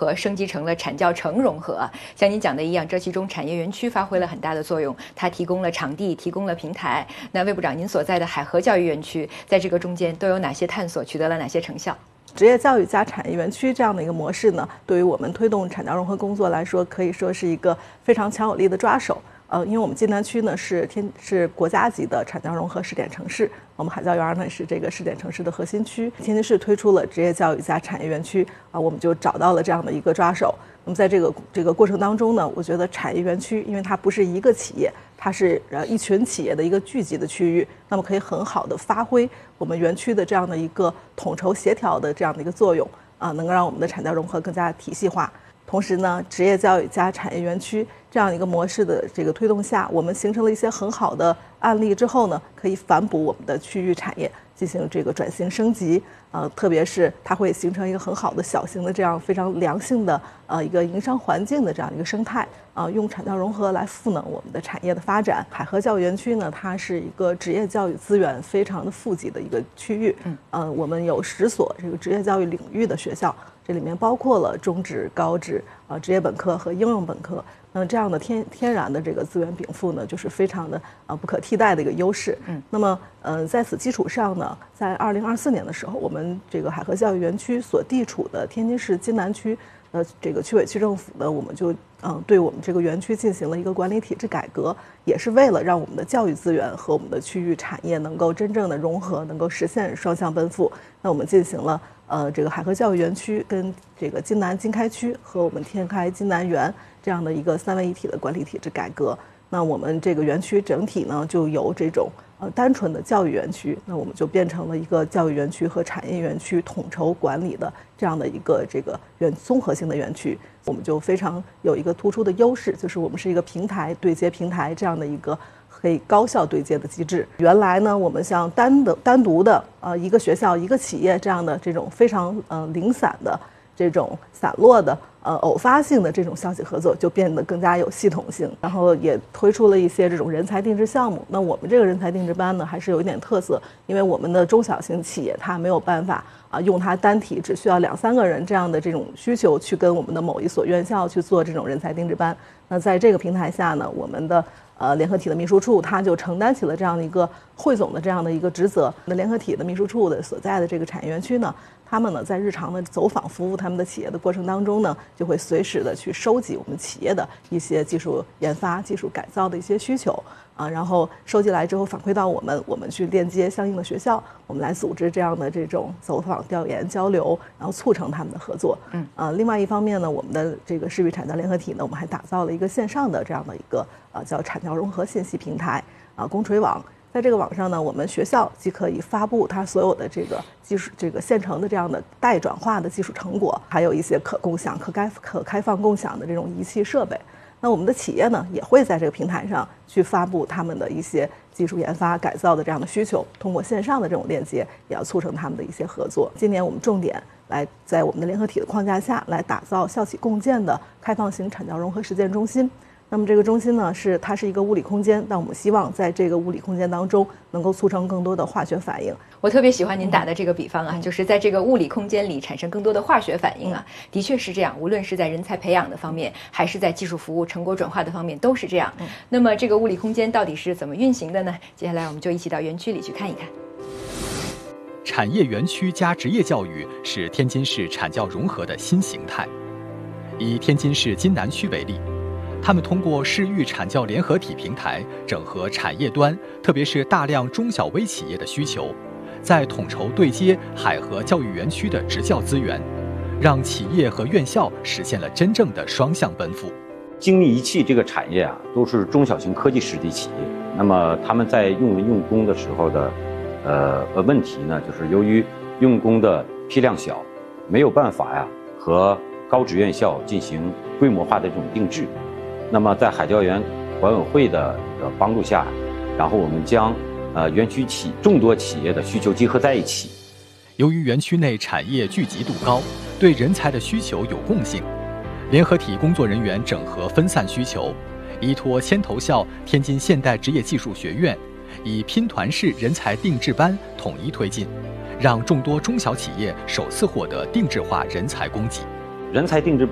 合升级成了产教城融合。像您讲的一样，这其中产业园区发挥了很大的作用，它提供了场地，提供了平台。那魏部长，您所在的海河教育园区在这个中间都有哪些探索，取得了哪些成效？ 职业教育加产业园区这样的一个模式呢，对于我们推动产教融合工作来说，可以说是一个非常强有力的抓手。因为我们晋南区呢是国家级的产教融合试点城市，我们海教园呢是这个试点城市的核心区。天津市推出了职业教育加产业园区我们就找到了这样的一个抓手。那么在这个过程当中呢，我觉得产业园区，因为它不是一个企业，它是一群企业的一个聚集的区域，那么可以很好的发挥我们园区的这样的一个统筹协调的这样的一个作用能够让我们的产教融合更加体系化。同时呢，职业教育加产业园区这样一个模式的这个推动下，我们形成了一些很好的案例之后呢，可以反哺我们的区域产业进行这个转型升级特别是它会形成一个很好的小型的这样非常良性的一个营商环境的这样一个生态用产教融合来赋能我们的产业的发展。海河教育园区呢，它是一个职业教育资源非常的富集的一个区域我们有10所这个职业教育领域的学校，这里面包括了中职、高职职业本科和应用本科。那么这样的天然的这个资源禀赋呢，就是非常的不可替代的一个优势。那么在此基础上呢，在2024年的时候，我们这个海河教育园区所地处的天津市津南区这个区委区政府呢，我们就对我们这个园区进行了一个管理体制改革，也是为了让我们的教育资源和我们的区域产业能够真正的融合，能够实现双向奔赴。那我们进行了这个海河教育园区跟这个津南经开区和我们天开津南园这样的一个3位一体的管理体制改革。那我们这个园区整体呢，就由这种单纯的教育园区，那我们就变成了一个教育园区和产业园区统筹管理的这样的一个这个综合性的园区。我们就非常有一个突出的优势，就是我们是一个平台对接平台这样的一个可以高效对接的机制。原来呢，我们像单独的一个学校一个企业这样的这种非常零散的这种散落的偶发性的这种校企合作就变得更加有系统性，然后也推出了一些这种人才定制项目。那我们这个人才定制班呢，还是有一点特色，因为我们的中小型企业它没有办法用它单体只需要2、3个人这样的这种需求去跟我们的某一所院校去做这种人才定制班。那在这个平台下呢，我们的联合体的秘书处它就承担起了这样的一个汇总的这样的一个职责。那联合体的秘书处的所在的这个产业园区呢，他们呢在日常的走访服务他们的企业的过程当中呢，就会随时的去收集我们企业的一些技术研发、技术改造的一些需求然后收集来之后反馈到我们去链接相应的学校，我们来组织这样的这种走访、调研、交流，然后促成他们的合作。另外一方面呢，我们的这个市域产教联合体呢，我们还打造了一个线上的这样的一个叫产教融合信息平台公锤网。在这个网上呢，我们学校既可以发布它所有的这个技术这个现成的这样的待转化的技术成果，还有一些可共享、可开放共享的这种仪器设备。那我们的企业呢，也会在这个平台上去发布他们的一些技术研发改造的这样的需求，通过线上的这种链接，也要促成他们的一些合作。今年我们重点来在我们的联合体的框架下来打造校企共建的开放型产教融合实践中心。那么这个中心呢，它是一个物理空间，但我们希望在这个物理空间当中能够促成更多的化学反应。 我特别喜欢您打的这个比方就是在这个物理空间里产生更多的化学反应的确是这样，无论是在人才培养的方面，还是在技术服务成果转化的方面，都是这样。那么这个物理空间到底是怎么运行的呢？接下来我们就一起到园区里去看一看。 产业园区加职业教育是天津市产教融合的新形态。以天津市津南区为例，他们通过市域产教联合体平台，整合产业端，特别是大量中小微企业的需求，在统筹对接海河教育园区的职教资源，让企业和院校实现了真正的双向奔赴。 精密仪器这个产业都是中小型科技实体企业，那么他们在用工的时候的问题呢，就是由于用工的批量小，没有办法和高职院校进行规模化的这种定制。那么在海教园管委会的帮助下，然后我们将园区众多企业的需求集合在一起。 由于园区内产业聚集度高，对人才的需求有共性，联合体工作人员整合分散需求，依托牵头校天津现代职业技术学院，以拼团式人才定制班统一推进，让众多中小企业首次获得定制化人才供给。 人才定制